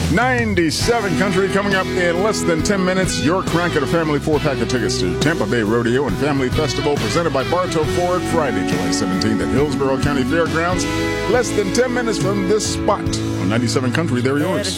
97 Country coming up in less than 10 minutes. Your crack at a family 4-pack of tickets to Tampa Bay Rodeo and Family Festival presented by Bartow Ford Friday, July 17th at Hillsborough County Fairgrounds. Less than 10 minutes from this spot on 97 Country. They're yours.